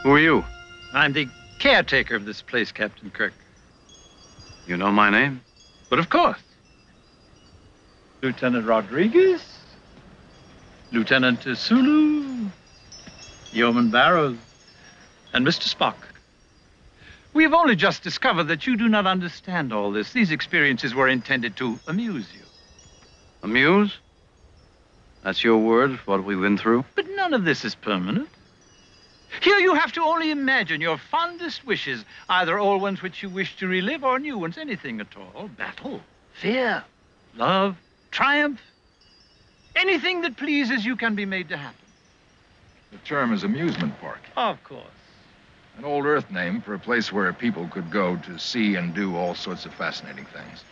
Who are you? I'm the caretaker of this place, Captain Kirk. You know my name? But of course. Lieutenant Rodriguez, Lieutenant Sulu, Yeoman Barrows, and Mr. Spock. We have only just discovered that you do not understand all this. These experiences were intended to amuse you. Amuse? That's your word for what we've been through? But none of this is permanent. Here you have to only imagine your fondest wishes, either old ones which you wish to relive or new ones, anything at all. Battle, fear, love, triumph. Anything that pleases you can be made to happen. The term is amusement park. Of course. An old Earth name for a place where people could go to see and do all sorts of fascinating things.